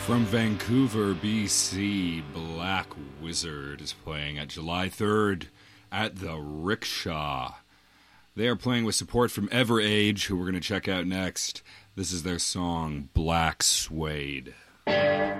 From Vancouver, BC, Black Wizard is playing at July 3rd at the Rickshaw. They are playing with support from Everage, who we're going to check out next. This is their song, Black Suede.